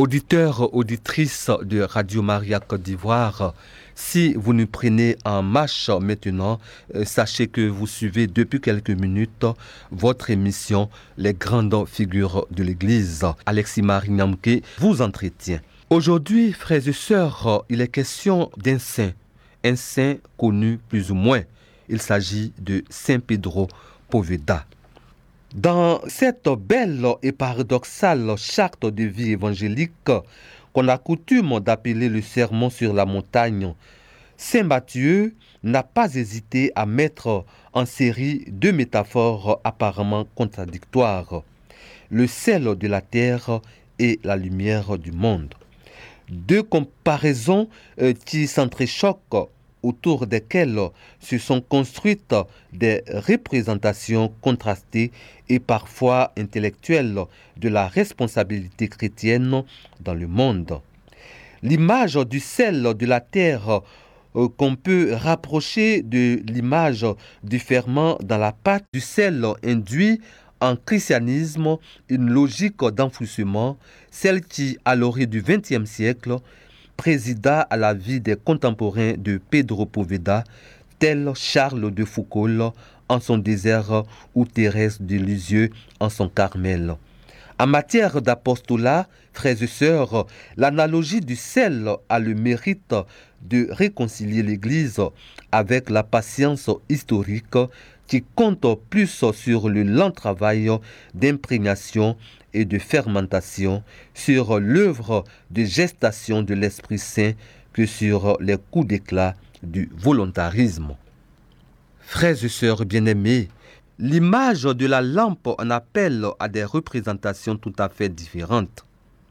Auditeurs, auditrices de Radio Maria Côte d'Ivoire, si vous nous prenez en marche maintenant, sachez que vous suivez depuis quelques minutes votre émission Les grandes figures de l'Église. Alexis Marie-Namke vous entretient. Aujourd'hui, frères et sœurs, il est question d'un saint connu plus ou moins. Il s'agit de Saint Pedro Poveda. Dans cette belle et paradoxale charte de vie évangélique qu'on a coutume d'appeler le sermon sur la montagne, Saint Matthieu n'a pas hésité à mettre en série deux métaphores apparemment contradictoires, le sel de la terre et la lumière du monde. Deux comparaisons qui s'entrechoquent, autour desquelles se sont construites des représentations contrastées et parfois intellectuelles de la responsabilité chrétienne dans le monde. L'image du sel de la terre qu'on peut rapprocher de l'image du ferment dans la pâte du sel induit en christianisme une logique d'enfouissement, celle qui, à l'orée du XXe siècle, présida à la vie des contemporains de Pedro Poveda, tel Charles de Foucault en son désert ou Thérèse de Lisieux en son Carmel. En matière d'apostolat, frères et sœurs, l'analogie du sel a le mérite de réconcilier l'Église avec la patience historique qui compte plus sur le lent travail d'imprégnation et de fermentation, sur l'œuvre de gestation de l'Esprit Saint que sur les coups d'éclat du volontarisme. Frères et sœurs bien-aimés, l'image de la lampe en appelle à des représentations tout à fait différentes.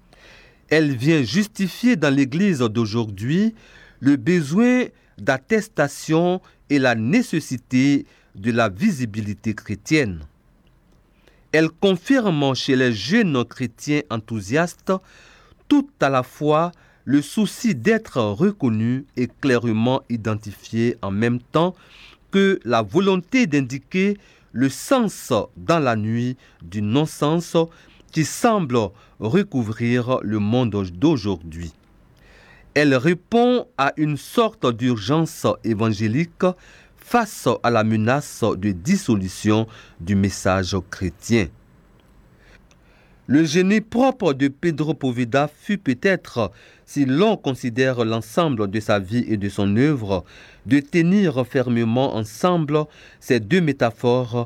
Elle vient justifier dans l'Église d'aujourd'hui le besoin d'attestation et la nécessité de la visibilité chrétienne. Elle confirme chez les jeunes chrétiens enthousiastes tout à la fois le souci d'être reconnus et clairement identifiés en même temps que la volonté d'indiquer le sens dans la nuit du non-sens qui semble recouvrir le monde d'aujourd'hui. Elle répond à une sorte d'urgence évangélique face à la menace de dissolution du message chrétien. Le génie propre de Pedro Poveda fut peut-être, si l'on considère l'ensemble de sa vie et de son œuvre, de tenir fermement ensemble ces deux métaphores